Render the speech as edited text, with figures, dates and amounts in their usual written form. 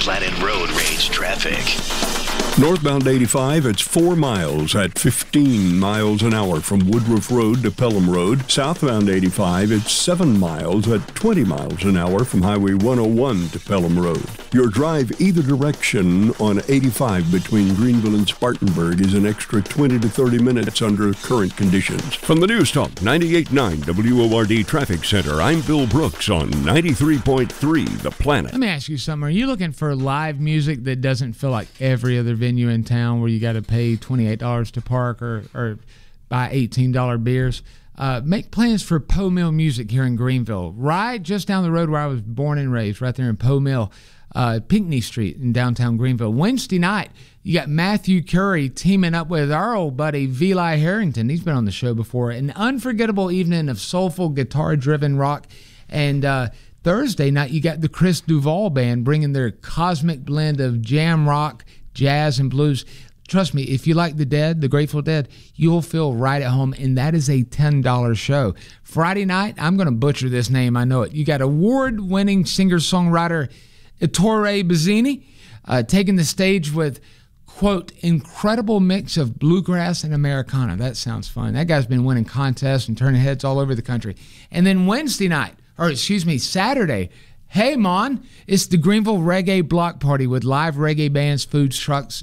Planet Road Rage traffic. Northbound 85, it's 4 miles at 15 miles an hour from Woodruff Road to Pelham Road. Southbound 85, it's 7 miles at 20 miles an hour from Highway 101 to Pelham Road. Your drive either direction on 85 between Greenville and Spartanburg is an extra 20 to 30 minutes under current conditions. From the News Talk 98.9 WORD Traffic Center, I'm Bill Brooks on 93.3 The Planet. Let me ask you something. Are you looking for live music that doesn't feel like every other venue in town where you got to pay $28 to park or buy $18 beers? Make plans for Poe Mill Music here in Greenville. Right just down the road where I was born and raised, right there in Poe Mill, Pinckney Street in downtown Greenville. Wednesday night, you got Matthew Curry teaming up with our old buddy Vili Harrington. He's been on the show before. An unforgettable evening of soulful, guitar-driven rock. And Thursday night, you got the Chris Duval Band bringing their cosmic blend of jam rock, jazz, and blues. Trust me, if you like the Dead, the Grateful Dead, you'll feel right at home, and that is a $10 show. Friday night, I'm going to butcher this name, I know it. You got award-winning singer-songwriter Ettore Bazzini taking the stage with, quote, incredible mix of bluegrass and Americana. That sounds fun. That guy's been winning contests and turning heads all over the country. And then Saturday, hey, Mon, it's the Greenville Reggae Block Party with live reggae bands, food trucks,